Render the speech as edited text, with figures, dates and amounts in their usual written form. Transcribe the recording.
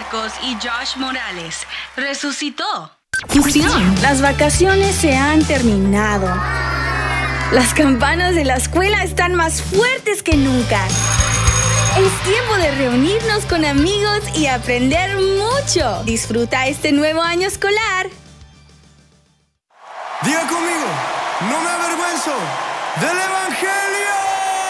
Marcos y Josh Morales resucitó. Fusión. Las vacaciones se han terminado. Las campanas de la escuela están más fuertes que nunca. Es tiempo de reunirnos con amigos y aprender mucho. Disfruta este nuevo año escolar. Diga conmigo, no me avergüenzo del Evangelio.